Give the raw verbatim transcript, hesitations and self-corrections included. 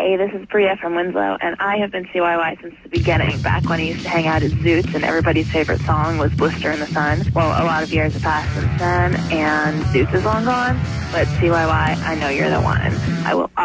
Hey, this is Bria from Winslow, and I have been C Y Y since the beginning, back when I used to hang out at Zoots, and everybody's favorite song was Blister in the Sun. Well, a lot of years have passed since then, and Zoots is long gone, but C Y Y, I know you're the one. I will